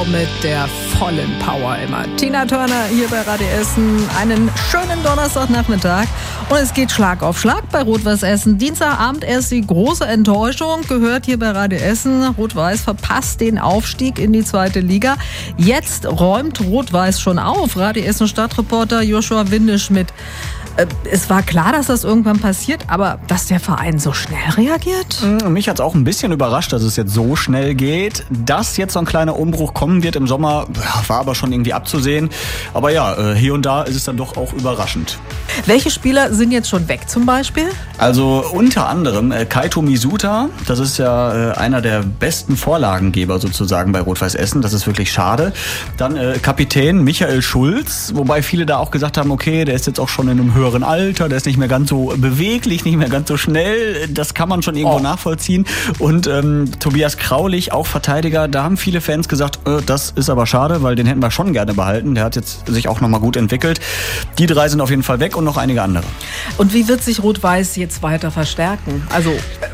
mit der vollen Power immer. Tina Turner hier bei Radio Essen. Einen schönen Donnerstagnachmittag. Und es geht Schlag auf Schlag bei Rot-Weiß Essen. Dienstagabend erst die große Enttäuschung. Gehört hier bei Radio Essen. Rot-Weiß verpasst den Aufstieg in die 2. Liga. Jetzt räumt Rot-Weiß schon auf. Radio Essen Stadtreporter Joshua Windeschmidt. Es war klar, dass das irgendwann passiert, aber dass der Verein so schnell reagiert? Mich hat es auch ein bisschen überrascht, dass es jetzt so schnell geht. Dass jetzt so ein kleiner Umbruch kommen wird im Sommer, war aber schon irgendwie abzusehen. Aber ja, hier und da ist es dann doch auch überraschend. Welche Spieler sind jetzt schon weg zum Beispiel? Also unter anderem Kaito Misuta, das ist ja einer der besten Vorlagengeber sozusagen bei Rot-Weiß Essen. Das ist wirklich schade. Dann Kapitän Michael Schulz, wobei viele da auch gesagt haben, okay, der ist jetzt auch schon in einem höheren Alter, der ist nicht mehr ganz so beweglich, nicht mehr ganz so schnell. Das kann man schon irgendwo nachvollziehen. Und Tobias Kraulich, auch Verteidiger, da haben viele Fans gesagt, das ist aber schade, weil den hätten wir schon gerne behalten. Der hat jetzt sich auch nochmal gut entwickelt. Die 3 sind auf jeden Fall weg und noch einige andere. Und wie wird sich Rot-Weiß jetzt weiter verstärken? Also,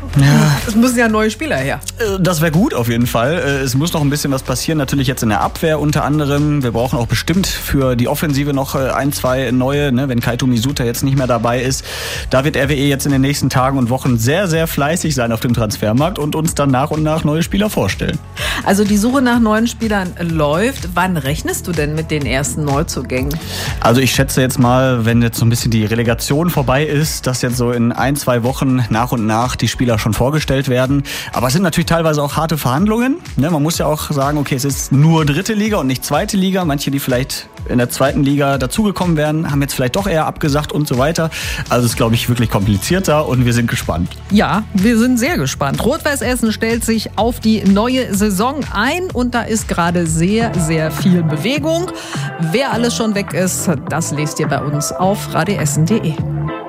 es müssen ja neue Spieler her. Das wäre gut auf jeden Fall. Es muss noch ein bisschen was passieren, natürlich jetzt in der Abwehr unter anderem. Wir brauchen auch bestimmt für die Offensive noch 1, 2 neue, ne, wenn Kaito Misuta jetzt nicht mehr dabei ist. Da wird RWE jetzt in den nächsten Tagen und Wochen sehr, sehr fleißig sein auf dem Transfermarkt und uns dann nach und nach neue Spieler vorstellen. Also die Suche nach neuen Spielern läuft. Wann rechnest du denn mit den ersten Neuzugängen? Also ich schätze jetzt mal, wenn jetzt so ein bisschen die Relegation vorbei ist, dass jetzt so in 1, 2 Wochen nach und nach die Spieler schon vorgestellt werden. Aber es sind natürlich teilweise auch harte Verhandlungen. Ne, man muss ja auch sagen, okay, es ist nur 3. Liga und nicht 2. Liga. Manche, die vielleicht in der 2. Liga dazugekommen wären, haben jetzt vielleicht doch eher abgesagt und so weiter. Also es ist, glaube ich, wirklich komplizierter und wir sind gespannt. Ja, wir sind sehr gespannt. Rot-Weiß Essen stellt sich auf die neue Saison ein und da ist gerade sehr, sehr viel Bewegung. Wer alles schon weg ist, das lest ihr bei uns auf radioessen.de.